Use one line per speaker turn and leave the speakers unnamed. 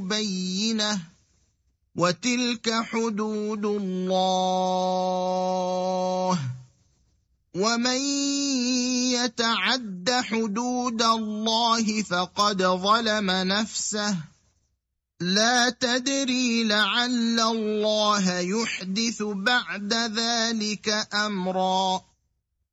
بينة وتلك حدود الله ومن يتعد حدود الله فقد ظلم نفسه لا تدري لعل الله يحدث بعد ذلك أمرا